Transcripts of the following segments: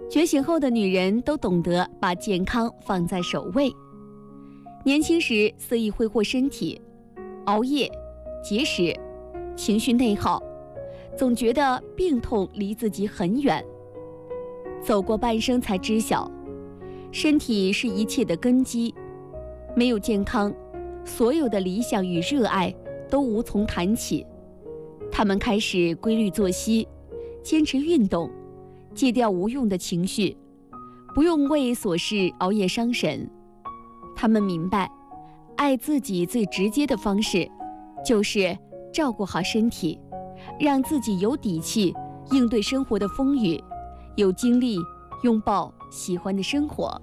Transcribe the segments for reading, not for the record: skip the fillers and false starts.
觉醒后的女人都懂得把健康放在首位。年轻时肆意挥霍身体，熬夜、节食、情绪内耗，总觉得病痛离自己很远。走过半生才知晓，身体是一切的根基，没有健康，所有的理想与热爱都无从谈起。他们开始规律作息，坚持运动，戒掉无用的情绪，不用为琐事熬夜伤神。他们明白，爱自己最直接的方式，就是照顾好身体，让自己有底气应对生活的风雨，有精力拥抱喜欢的生活。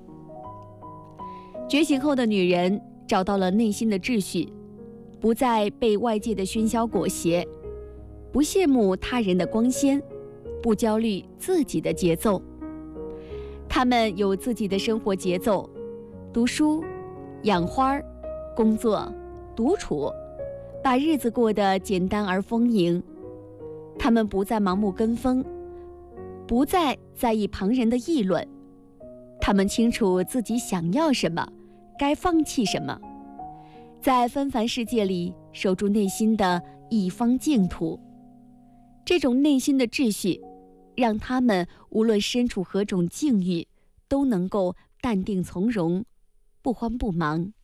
觉醒后的女人找到了内心的秩序，不再被外界的喧嚣裹挟，不羡慕他人的光鲜，不焦虑自己的节奏。她们有自己的生活节奏，读书、养花、工作、独处，把日子过得简单而丰盈。她们不再盲目跟风，不再在意旁人的议论，她们清楚自己想要什么，该放弃什么，在纷繁世界里守住内心的一方净土。这种内心的秩序，让他们无论身处何种境遇，都能够淡定从容，不慌不忙。